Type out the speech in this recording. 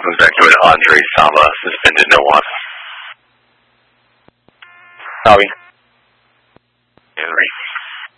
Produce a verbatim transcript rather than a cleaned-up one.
comes back to an Andre Saba, suspended, no one. Copy.